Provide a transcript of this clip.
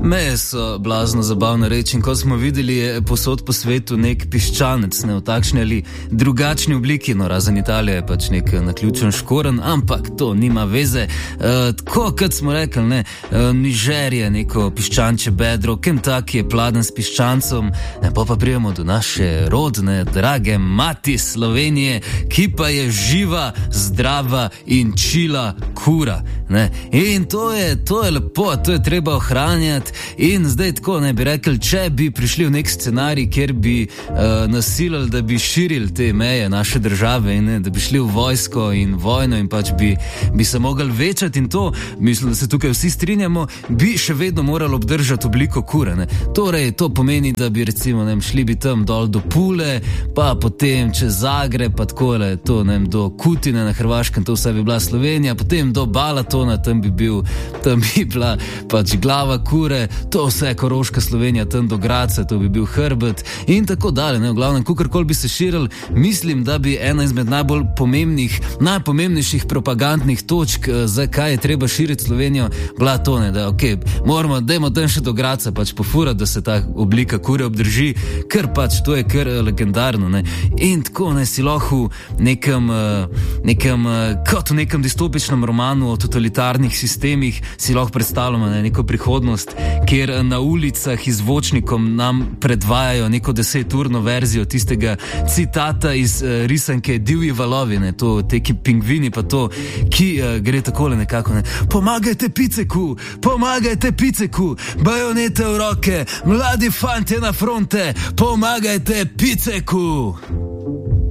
Meje so blazno zabavna reč in ko smo videli je posod po svetu nek piščanec, ne v takšni ali drugačni obliki, no razen Italija je pač nek naključen škoren, ampak to nima veze. Tako kot smo rekli, ne, Niger je neko piščanče bedro, Kentucky je pladen s piščancem, ne, pa prijemo do naše rodne, drage mati Slovenije, ki pa je živa, zdrava in čila kura, ne. In to je lepo, to je treba ohranjati. In zdaj tako ne bi rekli, če bi prišli v nek scenarij, kjer bi nasilili, da bi širili te meje naše države in ne, da bi šli v vojsko in vojno in pač bi se mogli večati in to, mislim, da se tukaj vsi strinjamo, bi še vedno morali obdržati obliko kure, ne. Torej, to pomeni, da bi recimo, ne vem, šli bi tam dol do Pule, pa potem čez Zagreb, pa takole, to, ne vem, do Kutine na Hrvaškem, to vse bi bila Slovenija, potem do Balatona, tam bi bila pač glava kure, to vse Koroška Slovenija, tam do Graca, to bi bil hrbet in tako dalje, ne, v glavnem, kakorkoli bi se širili, mislim, da bi ena izmed najpomembnejših propagandnih točk, zakaj je treba širiti Slovenijo, bila to, ne, da dajmo tam še do Graca pač pofurati, da se ta oblika kure obdrži, ker pač to je kar legendarno, ne, in tako, ne, si lahko kot v nekem distopičnem romanu o totalitarnih sistemih si lahko predstavljamo, ne, neko prihodnost, kjer na ulicah z zvočnikom nam predvajajo neko 10-urno verzijo tistega citata iz risanke Divji valovi, ne, to, te pingvini pa to, ki gre takole nekako, ne, pomagajte Piceku, bajonete v roke, mladi fantje na fronte, pomagajte Piceku!